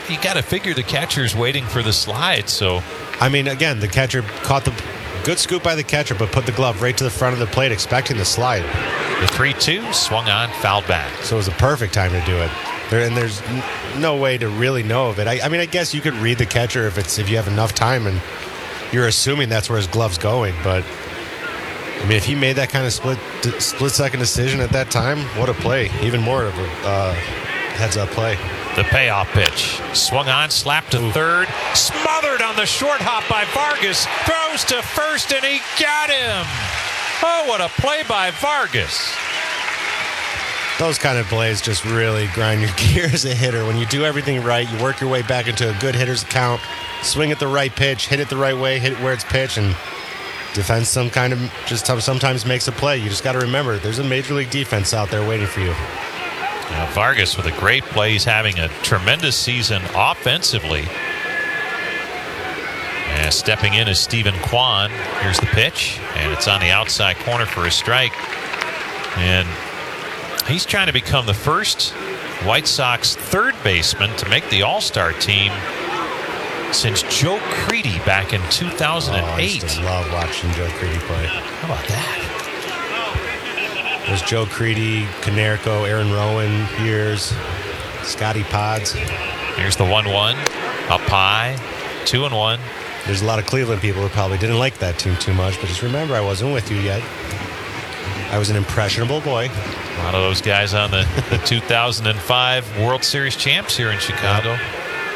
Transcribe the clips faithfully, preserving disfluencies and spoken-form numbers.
you got to figure the catcher's waiting for the slide. So, I mean, again, the catcher caught the good scoop by the catcher, but put the glove right to the front of the plate, expecting the slide. The three two swung on, fouled back. So it was a perfect time to do it. There, and there's n- no way to really know of it. I, I mean, I guess you could read the catcher if it's if you have enough time and you're assuming that's where his glove's going. But I mean, if he made that kind of split d- split second decision at that time, what a play! Even more of a uh, heads up play. The payoff pitch. Swung on, slapped to Ooh. third. Smothered on the short hop by Vargas. Throws to first, and he got him. Oh, what a play by Vargas. Those kind of plays just really grind your gear as a hitter. When you do everything right, you work your way back into a good hitter's count, swing at the right pitch, hit it the right way, hit it where it's pitched, and defense some kind of just sometimes makes a play. You just got to remember, there's a major league defense out there waiting for you. Now Vargas with a great play. He's having a tremendous season offensively. And stepping in is Stephen Kwan. Here's the pitch, and it's on the outside corner for a strike. And he's trying to become the first White Sox third baseman to make the All-Star team since Joe Crede back in two thousand eight. Oh, I used to love watching Joe Crede play. How about that? It was Joe Crede, Konerko, Aaron Rowan years, Scotty Pods. Here's the one one, up high, two and one. There's a lot of Cleveland people who probably didn't like that team too much, but just remember, I wasn't with you yet. I was an impressionable boy. A lot of those guys on the, the two thousand five World Series champs here in Chicago. Yep.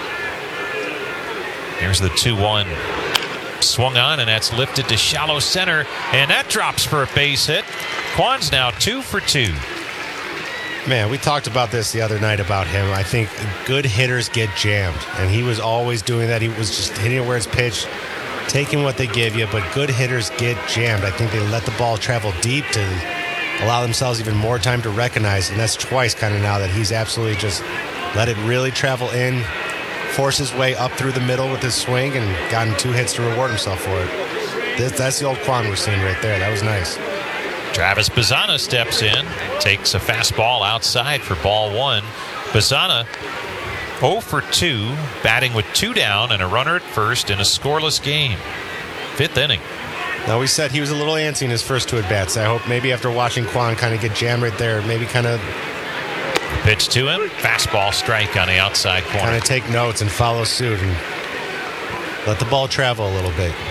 Here's the two one. Swung on, and that's lifted to shallow center, and that drops for a base hit. Kwan's now two for two. Man, we talked about this the other night about him. I think good hitters get jammed, and he was always doing that. He was just hitting it where it's pitched, taking what they give you, but good hitters get jammed. I think they let the ball travel deep to allow themselves even more time to recognize, and that's twice kind of now that he's absolutely just let it really travel in, force his way up through the middle with his swing, and gotten two hits to reward himself for it. This, that's the old Kwan we're seeing right there. That was nice. Travis Bazzana steps in, takes a fastball outside for ball one. Bazzana oh for two, batting with two down and a runner at first in a scoreless game. Fifth inning. Now, we said he was a little antsy in his first two at-bats. I hope maybe after watching Kwan kind of get jammed right there, maybe kind of... Pitch to him, fastball strike on the outside corner. Kind of take notes and follow suit and let the ball travel a little bit.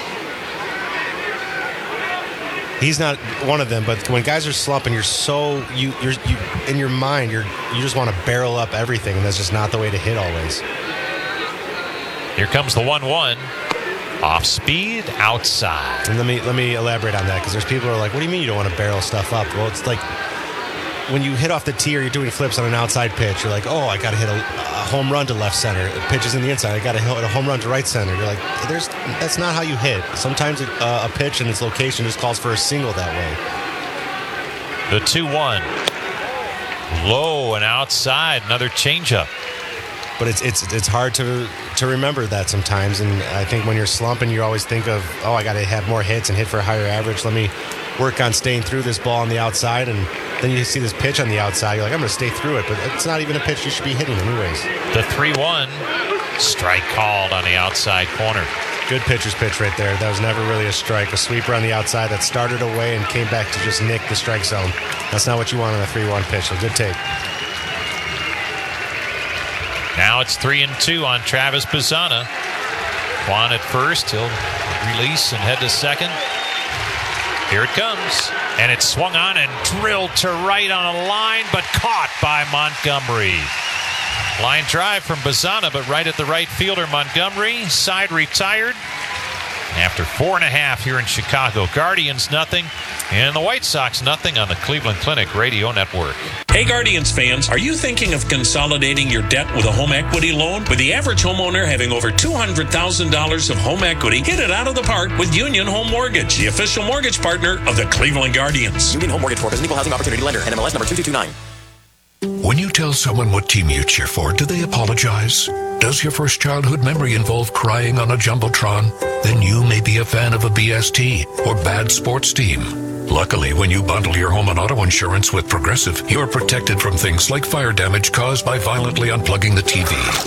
He's not one of them, but when guys are slumping, you're so you you're you in your mind you're you just want to barrel up everything, and that's just not the way to hit always. Here comes the one one, off speed, outside. And let me let me elaborate on that, because there's people who are like, "What do you mean you don't want to barrel stuff up?" Well, it's like when you hit off the tee or you're doing flips on an outside pitch, you're like, "Oh, I got to hit a, a home run to left center. The pitch is in the inside. I got to hit a home run to right center." You're like, "There's that's not how you hit." Sometimes it, uh, a pitch and its location just calls for a single that way. The two one, low and outside, another changeup. But it's it's it's hard to to remember that sometimes, and I think when you're slumping, you always think of, "Oh, I got to have more hits and hit for a higher average. Let me work on staying through this ball on the outside." And then you see this pitch on the outside, you're like, "I'm going to stay through it," but it's not even a pitch you should be hitting anyways. The three one, strike called on the outside corner. Good pitcher's pitch right there. That was never really a strike. A sweeper on the outside that started away and came back to just nick the strike zone. That's not what you want on a three one pitch, so good take. Now it's three and two on Travis Bazzana. Kwan at first. He'll release and head to second. Here it comes. And it's swung on and drilled to right on a line, but caught by Montgomery. Line drive from Bazzana, but right at the right fielder, Montgomery. Side retired. After four and a half here in Chicago. Guardians nothing, and the White Sox nothing on the Cleveland Clinic Radio Network. Hey Guardians fans, are you thinking of consolidating your debt with a home equity loan? With the average homeowner having over two hundred thousand dollars of home equity, hit it out of the park with Union Home Mortgage, the official mortgage partner of the Cleveland Guardians. Union Home Mortgage Corp is an equal housing opportunity lender. N M L S number two two two nine. When you tell someone what team you cheer for, do they apologize? Does your first childhood memory involve crying on a Jumbotron? Then you may be a fan of a B S T or bad sports team. Luckily, when you bundle your home and auto insurance with Progressive, you're protected from things like fire damage caused by violently unplugging the T V.